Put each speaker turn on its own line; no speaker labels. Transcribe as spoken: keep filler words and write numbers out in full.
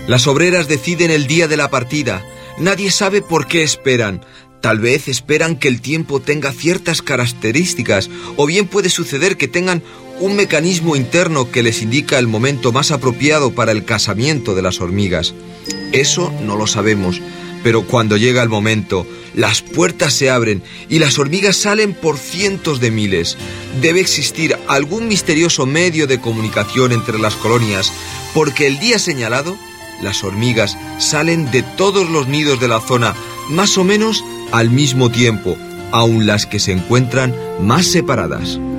Las obreras deciden el día de la partida. Nadie sabe por qué esperan. Tal vez esperan que el tiempo tenga ciertas características, o bien puede suceder que tengan un mecanismo interno que les indica el momento más apropiado para el casamiento de las hormigas. Eso no lo sabemos, pero cuando llega el momento, las puertas se abren y las hormigas salen por cientos de miles. Debe existir algún misterioso medio de comunicación entre las colonias, porque el día señalado, las hormigas salen de todos los nidos de la zona, más o menos al mismo tiempo, aun las que se encuentran más separadas.